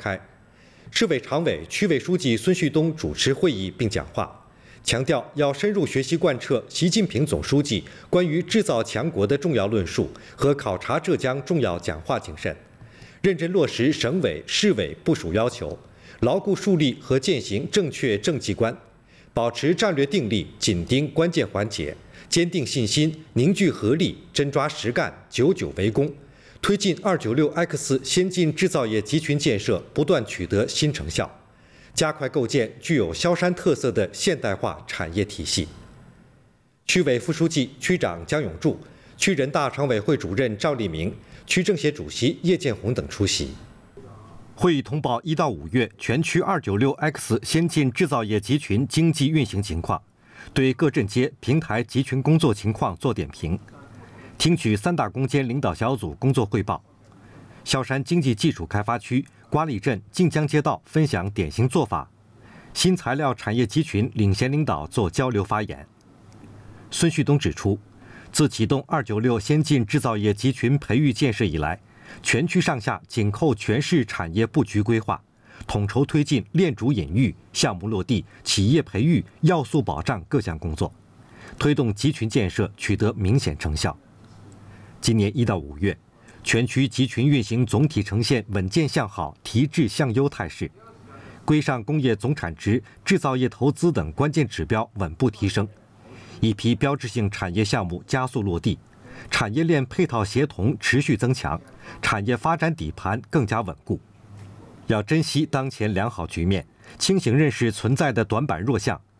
开。市委常委、区委书记孙旭东主持会议并讲话，强调要深入学习贯彻习近平总书记关于制造强国的重要论述和考察浙江重要讲话精神，认真落实省委、市委部署要求，牢固树立和践行正确政绩观，保持战略定力，紧盯关键环节，坚定信心，凝聚合力，真抓实干，久久为功，推进296X 先进制造业集群建设不断取得新成效，加快构建具有萧山特色的现代化产业体系。区委副书记、区长姜永柱、区人大常委会主任赵立明、区政协主席叶建红等出席。会议通报1到5月全区296X 先进制造业集群经济运行情况，对各镇街平台集群工作情况做点评，听取3大攻坚领导小组工作汇报。萧山经济技术开发区瓜里镇晋江街道分享典型做法，新材料产业集群领衔领导做交流发言。孙旭东指出，自启动296先进制造业集群培育建设以来，全区上下紧扣全市产业布局规划，统筹推进链主引育、项目落地、企业培育、要素保障各项工作，推动集群建设取得明显成效。今年1到5月，全区集群运行总体呈现稳健向好、提质向优态势，规上工业总产值、制造业投资等关键指标稳步提升，一批标志性产业项目加速落地，产业链配套协同持续增强，产业发展底盘更加稳固。要珍惜当前良好局面，清醒认识存在的短板弱项，